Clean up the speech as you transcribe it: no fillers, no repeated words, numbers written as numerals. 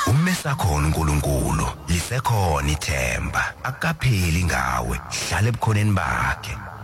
Umesakhona uNkulunkulu lisekhona ithemba akapheli ngawe hlala ebukhoneni bakhe